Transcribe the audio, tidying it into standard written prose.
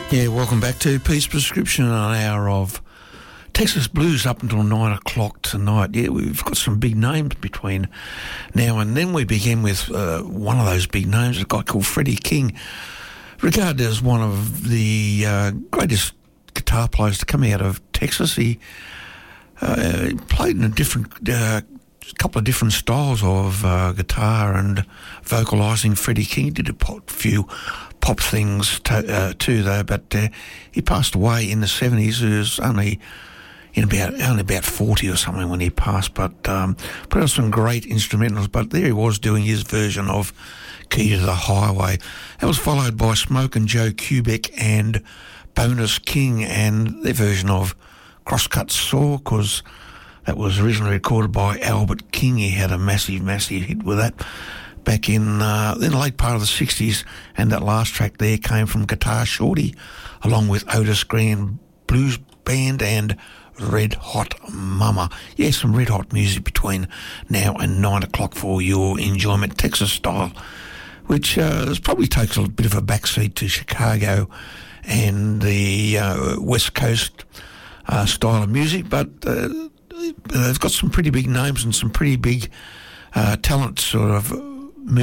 Yeah, welcome back to Pete's Prescription, an hour of Texas Blues up until 9 o'clock tonight. Yeah, we've got some big names between now and then. We begin with one of those big names, a guy called Freddie King, regarded as one of the greatest guitar players to come out of Texas. He played in a couple of different styles of guitar and vocalising. Freddie King did a few pop things too, though, but he passed away in the 70s. He was only about 40 or something when he passed, but put out some great instrumentals. But there he was doing his version of Key to the Highway. That was followed by Smoke and Joe Kubek and Bonus King and their version of Crosscut Saw, because that was originally recorded by Albert King. He had a massive hit with that back in the late part of the 60s, and that last track there came from Guitar Shorty, along with Otis Green Blues Band and Red Hot Mama. Yeah, some red hot music between now and 9 o'clock for your enjoyment, Texas style, which probably takes a bit of a backseat to Chicago and the West Coast style of music, but they've got some pretty big names and some pretty big talent sort of